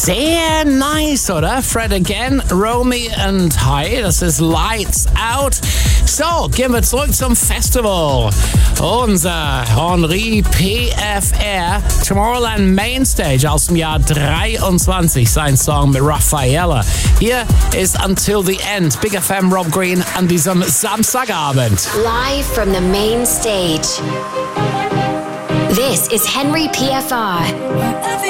Sehr nice, oder? Fred again, Romy and Hi, das ist Lights Out. So, gehen wir zurück zum Festival. Unser Henri PFR, Tomorrowland Mainstage aus dem Jahr 23, sein Song mit Raffaella. Hier ist Until the End, Big FM Rob Green an diesem Samstagabend. Live from the main stage. This is Henry PFR.